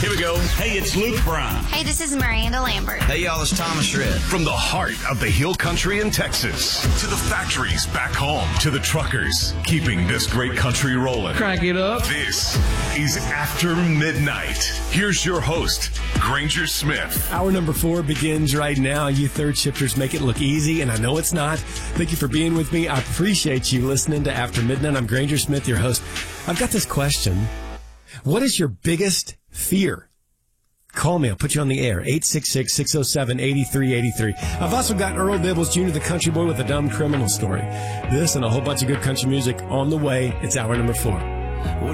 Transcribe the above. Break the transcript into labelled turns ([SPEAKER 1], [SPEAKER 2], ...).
[SPEAKER 1] Here we go. Hey, it's Luke Brown.
[SPEAKER 2] Hey, this is Miranda Lambert.
[SPEAKER 3] Hey, y'all, it's Thomas Shred.
[SPEAKER 4] From the heart of the Hill Country in Texas to the factories back home to the truckers keeping this great country rolling.
[SPEAKER 5] Crank it up.
[SPEAKER 4] This is After Midnight. Here's your host, Granger Smith.
[SPEAKER 6] Hour number 4 begins right now. You third shifters make it look easy, and I know it's not. Thank you for being with me. I appreciate you listening to After Midnight. I'm Granger Smith, your host. I've got this question. What is your biggest fear? Call me. I'll put you on the air. 866-607-8383. I've also got Earl Dibbles Jr., the country boy with a dumb criminal story. This and a whole bunch of good country music on the way. It's hour number 4.